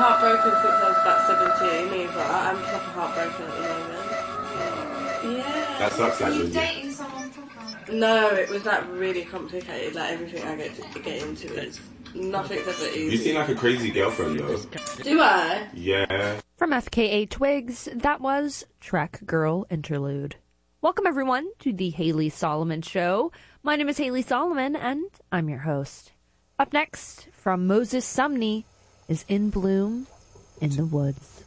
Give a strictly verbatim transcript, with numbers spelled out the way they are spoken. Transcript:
heartbroken since I was about seventeen, either. I'm proper heartbroken at the moment. Yeah. That sucks, like, Are you with you. dating someone proper? No, it was like really complicated. Like everything I get to get into is nothing's ever easy. You seem like a crazy girlfriend, though. Do I? Yeah. From F K A Twigs, that was Track Girl Interlude. Welcome, everyone, to the Haley Solomon Show. My name is Haley Solomon, and I'm your host. Up next, from Moses Sumney, is In Bloom in the Woods.